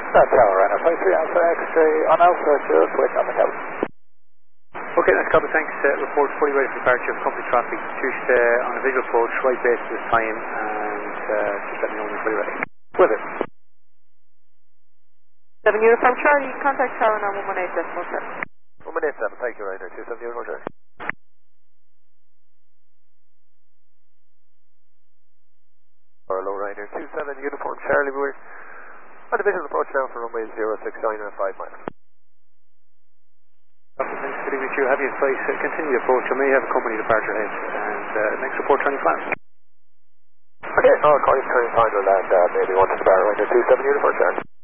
Tower, Ryanair 53 Alpha X-ray on Alpha, just waiting on the cab. Okay, that's copy, thanks. Report fully ready for departure of company traffic. Just on a visual approach, right base this time, and just let me know when you're fully ready. With it. 7 Uniform Charlie, contact Tower on 118.7. 187, thank you, Ryanair 27 Uniform Charlie. Hello, Ryanair 27 Uniform Charlie, we're on the visual approach now for runway 069 and 5 miles. Thanks, good evening to you. Have you flight continue the approach? I may have a company departure ahead, and next report turning plan. Okay, I'll call you turning time to land maybe 1 to the bar, Ryanair 27 Uniform Charlie.